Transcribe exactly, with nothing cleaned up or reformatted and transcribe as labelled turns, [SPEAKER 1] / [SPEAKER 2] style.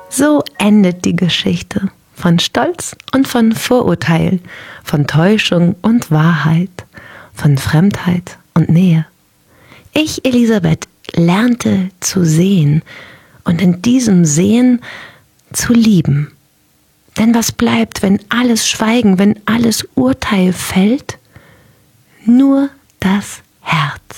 [SPEAKER 1] So endet die Geschichte von Stolz und von Vorurteil, von Täuschung und Wahrheit, von Fremdheit und Nähe. Ich, Elisabeth, lernte zu sehen und in diesem Sehen zu lieben. Denn was bleibt, wenn alles Schweigen, wenn alles Urteil fällt? Nur das Herz.